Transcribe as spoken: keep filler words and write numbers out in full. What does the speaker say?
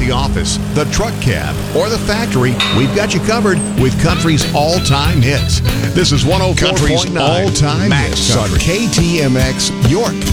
the office, the truck cab, or the factory, we've got you covered with country's all-time hits. This is one oh four point nine Country's all-time Max hits on Country. K T M X York.